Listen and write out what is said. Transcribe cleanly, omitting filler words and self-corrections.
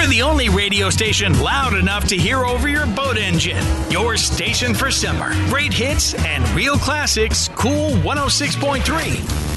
We're the only radio station loud enough to hear over your boat engine. Your station for summer. Great hits and real classics. Cool 106.3.